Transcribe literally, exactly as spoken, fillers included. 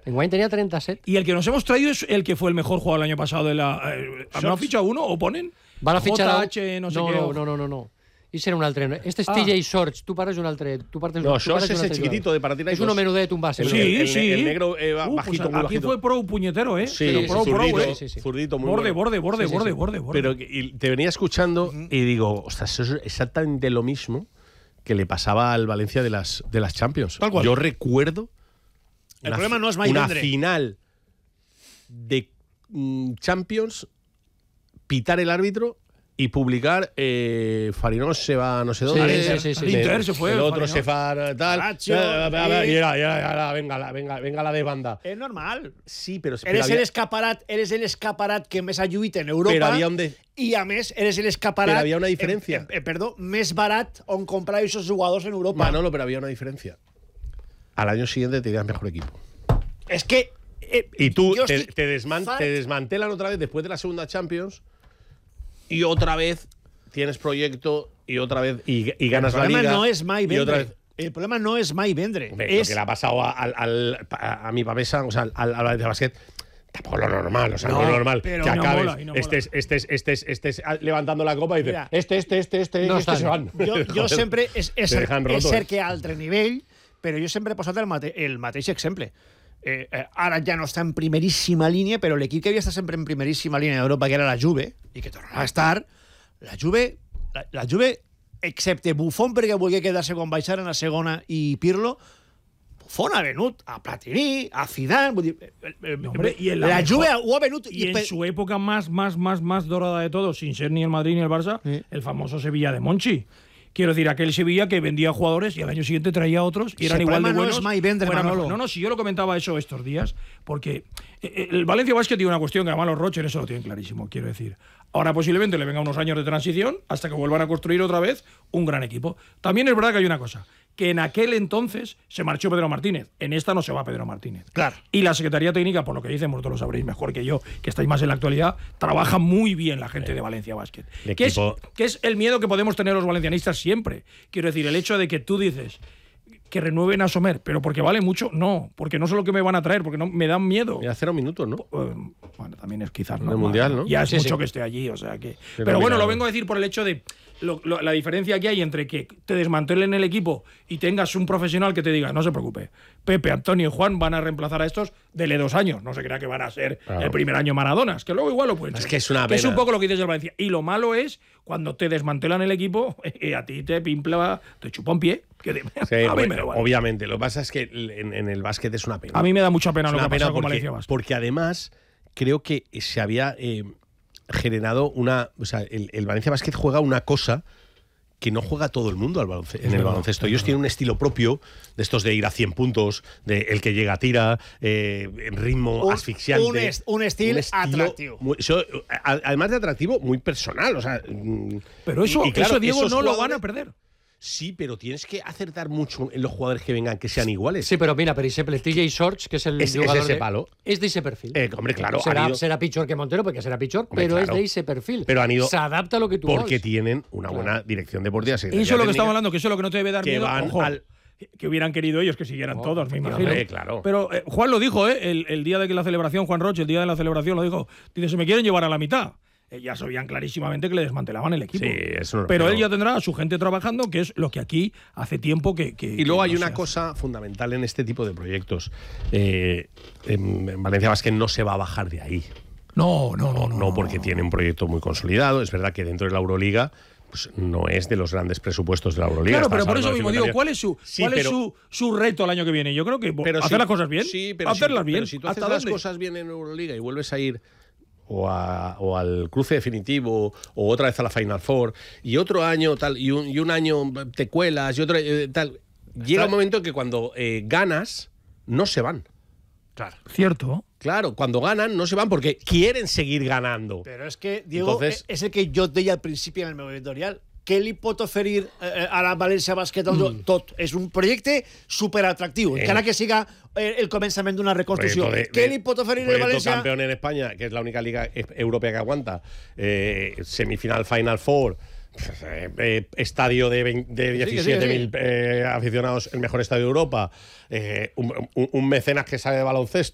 Enguany tenía treinta y siete. Y el que nos hemos traído es el que fue el mejor jugador el año pasado de la... Eh, ¿no ha fichado uno o ponen? Van a fichar J H, no sé no, qué. No, no, no, no, no. I serà un altre. Este és Ah. T J Shorts. Tu parles d'un altre. Tu partes, No, tu Shorts parles es d'un el altre chiquitito de para tirar. És uno menudet, un base. El, Sí, el, el, sí. el negro eh, Uh, bajito, pues muy aquí bajito. fue pro puñetero, ¿eh? Sí, Pero pro, pro, zurdito, ¿eh? sí, sí. zurdito, muy Borde, bueno. borde, borde, Sí, sí, borde, sí. borde, borde. Pero y te venía escuchando y digo, ostras, eso es exactamente lo mismo que le pasaba al Valencia de las, de las Champions. Tal cual. Yo recuerdo El una, problema no es una Maivendre. final de mm, Champions, pitar el árbitro y publicar eh, Farinós se va no sé dónde. Sí, sí, sí, sí. de- Inter se fue, El otro Farinós. se va tal. Lazio, Eh, eh, eh, y- y era, y era, y era, venga, la- venga, venga la desbanda. Es normal. Sí, pero, pero Eres había, el escaparat, eres el escaparat que més ha lluit en Europa. Pero había un de- I a més, eres el escaparat. Pero había una diferencia. Eh, eh, perdó, més barat on comprar esos jugadors en Europa. Manolo, pero había una diferencia. Al año siguiente tenías mejor equipo. Es que. eh, Y tú yo te, estoy te desman- fart- te desmantelan otra vez después de la segunda Champions y otra vez tienes proyecto y otra vez y, y ganas el la problema liga. no es Mai y otra Vendre. vez. El problema no es Mai Vendre. Hombre, Es Lo que le ha pasado a, al, al- a, a mi pavesa, o sea, al, al Valencia Basket, tampoco lo normal, o sea, no, No, es normal pero que no acabes, mola, y no mola. estés, estés, estés, estés levantando la copa y dices, Mira, este, este, este, este, no este están. se van. jo, jo Joder, sempre és, és, te ser, dejan és roto, cert eh. que a altre nivell, però jo sempre he posat el, mate, el mateix exemple. Eh, eh, ara ja no està en primeríssima línia, però l'equip que havia estat sempre en primeríssima línia d'Europa, que era la Juve, i que tornarà a estar, la Juve, la, la Juve, excepte Buffon, perquè volia quedar-se quan baixaren a segona i Pirlo, Buffon ha venut a Platini, a Zidane, vull dir, eh, eh, No, hombre, y en la la mejor- Juve ho ha venut Y en per- su época más, más, más, más dorada de todo, sin ser ni el Madrid ni el Barça, Sí. el famoso Sevilla de Monchi. Quiero decir, aquel Sevilla que vendía jugadores y al año siguiente traía otros y Si eran el igual de problema no buenos. es Mai Vendre, fuera Manolo. mejor. No, no, si yo lo comentaba eso estos días, porque eh, el Valencia Basket tiene una cuestión que además los Rocher eso lo tienen clarísimo, quiero decir. Ahora posiblemente le venga unos años de transición hasta que vuelvan a construir otra vez un gran equipo. También es verdad que hay una cosa, que en aquel entonces se marchó Pedro Martínez, en esta no se va Pedro Martínez. Claro. Y la Secretaría Técnica, por lo que dicen, vosotros lo sabréis mejor que yo, que estáis más en la actualidad, trabaja muy bien la gente de Valencia Basket. El Que es, equipo- que es el miedo que podemos tener los valencianistas siempre. Quiero decir, el hecho de que tú dices que renueven a Sommer, pero porque vale mucho, no, porque no sé lo que me van a traer, porque no me dan miedo. Mira, cero minutos, ¿no? Eh, bueno, también es quizás el normal, Mundial, ¿no? Ya es Sí, mucho sí. que esté allí, o sea que. Pero Pero, bueno, mira, lo vengo a decir por el hecho de lo- lo- la diferencia que hay entre que te desmantelen el equipo y tengas un profesional que te diga, no se preocupe, Pepe, Antonio y Juan van a reemplazar a estos, dele dos años, no se crea que van a ser Claro. el primer año Maradonas, que luego igual lo pueden Es ser. que es una es pena. un poco lo que dices del Valencia. Y lo malo es cuando te desmantelan el equipo y a ti te pimpla, te chupa un pie. Que te- Sí, a, mí bueno, me da igual. obviamente. Lo que pasa es que en, en el básquet es una pena. A mí me da mucha pena Es lo que una ha pena pasado con porque, Valencia Basket. porque además creo que se había eh, generado una. O sea, el, el Valencia Basket juega una cosa que no juega todo el mundo al balonce- en el verdad, baloncesto. es Ellos verdad. tienen un estilo propio de estos de ir a cien puntos, de el que llega tira, eh, ritmo Un- asfixiante. un est- un estilo atractivo. muy- eso, a- además de atractivo, muy personal. O sea, mm, Pero eso, y- y claro, eso Diego, esos no lo van a jugadores- perder. Sí, pero tienes que acertar mucho en los jugadores que vengan, que sean iguales. Sí, però mira, per exemple, T J Shorts, que és el És- és jugador ese de... palo. És d'ese perfil. Eh, hombre, claro, serà, han ido- serà pitjor que Montero, perquè serà pitjor, Hombre, però claro. és d'ese perfil. Pero han ido- S'adapta a lo que tu Porque vols. tienen una buena dirección deportiva. Eso es lo que técnica. estamos hablando, que eso es lo que no te debe dar que miedo. van Ojo, al- que hubieran querido ellos que siguieran Oh, todos, me imagino. hombre, claro. Pero eh, Juan lo dijo, ¿eh? El, el día de que la celebración, Juan Roche, el día de la celebración lo dijo. Dice, se me quieren llevar a la mitad. Eh, ya sabían clarísimamente que le desmantelaban el equipo. Sí, eso no- pero, pero- él ya tendrá a su gente trabajando, que es lo que aquí hace tiempo que. que Y luego que hay no una se hace. cosa fundamental en este tipo de proyectos. Eh, en, en Valencia Basket no se va a bajar de ahí. No, no, no. No, No, porque tiene un proyecto muy consolidado. Es verdad que dentro de la Euroliga pues, no es de los grandes presupuestos de la Euroliga. Claro, pero Estamos por eso hablando de mismo digo, cincuenta ¿cuál es su, Sí, cuál pero- es su, su reto el año que viene? Yo creo que Pero hacer si- las cosas bien. Sí, pero hacerlas si, bien. pero si tú haces ¿Hasta las dónde? cosas bien en Euroliga y vuelves a ir o, a- o al cruce definitivo o otra vez a la Final Four y otro año tal y un, y un año te cuelas y otro eh, tal, llega un momento que cuando eh, ganas no se van. Claro. Cierto. Claro, cuando ganan no se van porque quieren seguir ganando. Però és que, Diego, Entonces- és el que jo et deia al principi en el meu editorial. Què li pot oferir eh, a la València Basquet? Mm. Tot. És un projecte superatractiu, Eh. encara que siga eh, el començament d'una reconstrucció. Proyecto de- Què de- li pot oferir el proyecto València? campeón en España, que es la única liga e- europea que aguanta, eh, semifinal Final Four, eh, eh, estadio de, veinte de sí, que sí, diecisiete mil que eh, aficionados, el mejor estadio de Europa, eh, un, un- un mecenas que sabe de baloncesto.